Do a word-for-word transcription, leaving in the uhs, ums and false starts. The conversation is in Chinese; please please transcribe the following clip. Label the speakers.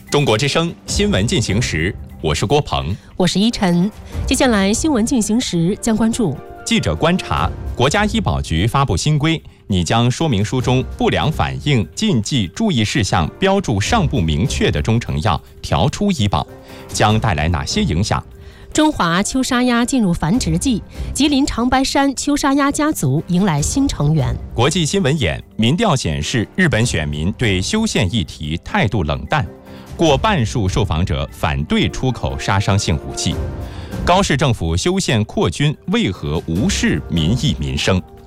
Speaker 1: 中国之声新闻进行时，我是郭鹏，
Speaker 2: 我是依晨。接下来新闻进行时将关注
Speaker 1: 记者观察，国家医保局发布新规，拟将说明书中不良反应、禁忌、注意事项标注尚不明确的中成药调出医保，将带来哪些影响？
Speaker 2: 中华秋沙鸭进入繁殖季，吉林长白山秋沙鸭家族迎来新成员。
Speaker 1: 国际新闻眼，民调显示日本选民对修宪议题态度冷淡，过半数受访者反对出口杀伤性武器。高市政府修宪扩军，为何无视民意民生？